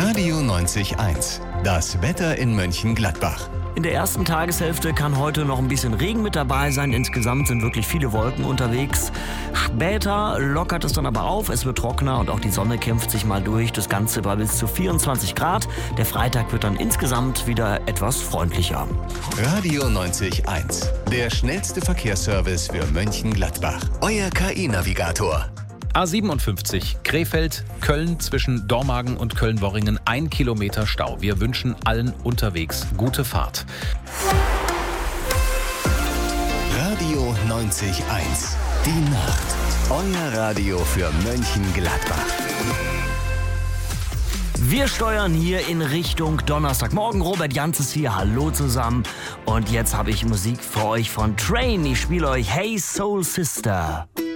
Radio 90.1, das Wetter in Mönchengladbach. In der ersten Tageshälfte kann heute noch ein bisschen Regen mit dabei sein. Insgesamt sind wirklich viele Wolken unterwegs. Später lockert es dann aber auf, es wird trockener und auch die Sonne kämpft sich mal durch. Das Ganze bei bis zu 24 Grad. Der Freitag wird dann insgesamt wieder etwas freundlicher. Radio 90.1, der schnellste Verkehrsservice für Mönchengladbach. Euer KI-Navigator. A57 Krefeld, Köln zwischen Dormagen und Köln-Worringen 1 Kilometer Stau. Wir wünschen allen unterwegs gute Fahrt. Radio 90.1, die Nacht. Euer Radio für Mönchengladbach. Wir steuern hier in Richtung Donnerstagmorgen. Robert Janz ist hier. Hallo zusammen. Und jetzt habe ich Musik für euch von Train. Ich spiele euch Hey Soul Sister.